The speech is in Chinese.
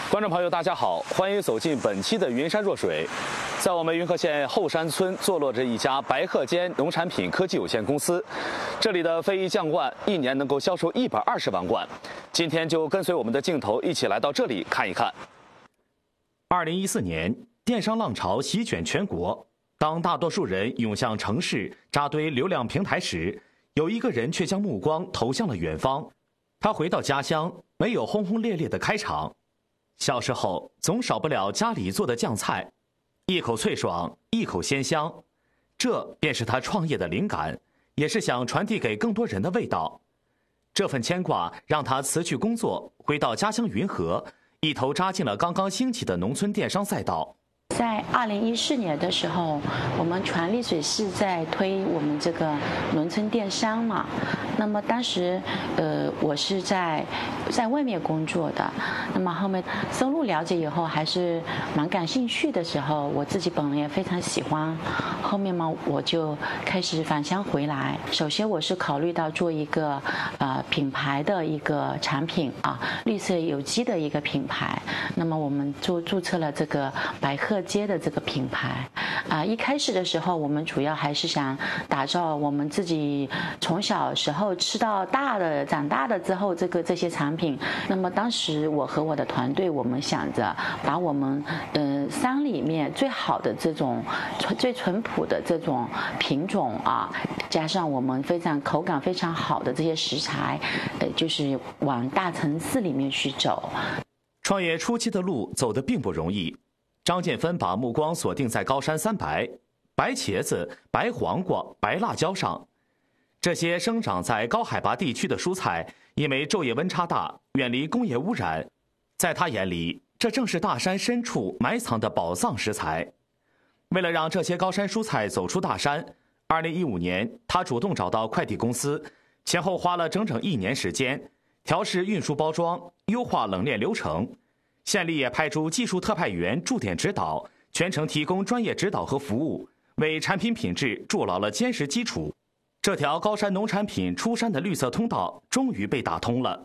观众朋友，大家好，欢迎走进本期的云山若水。在我们云和县后山村坐落着一家白鹤间农产品科技有限公司，这里的非遗酱罐一年能够销售120万罐。今天就跟随我们的镜头一起来到这里看一看。2014年，电商浪潮席卷全国，当大多数人涌向城市扎堆流量平台时，有一个人却将目光投向了远方。他回到家乡，没有轰轰烈烈的开场。小时候总少不了家里做的酱菜，一口脆爽，一口鲜香，这便是他创业的灵感，也是想传递给更多人的味道。这份牵挂让他辞去工作，回到家乡云和，一头扎进了刚刚兴起的农村电商赛道。 在2014年的时候，我们全力水是在推我们这个农村电商嘛。那么当时，我是在外面工作的。那么后面深入了解以后，还是蛮感兴趣的时候，我自己本人也非常喜欢。后面嘛，我就开始返乡回来。首先，我是考虑到做一个品牌的一个产品啊，绿色有机的一个品牌。那么我们注册了这个白鹤街的这个品牌一开始的时候，我们主要还是想打造我们自己从小时候吃到大的、长大的之后这些产品。那么当时我和我的团队，我们想着把我们山里面最好的这种最淳朴的这种品种加上我们口感非常好的这些食材，就是往大城市里面去走。 创业初期的路走得并不容易。张建芬把目光锁定在高山3白、白茄子、白黄瓜、白辣椒上。这些生长在高海拔地区的蔬菜，因为昼夜温差大，远离工业污染，在他眼里，这正是大山深处埋藏的宝藏食材。为了让这些高山蔬菜走出大山，2015年，他主动找到快递公司，前后花了整整1年时间，调试运输包装，优化冷链流程。县里也派出技术特派员驻点指导，全程提供专业指导和服务，为产品品质筑牢了坚实基础。这条高山农产品出山的绿色通道终于被打通了。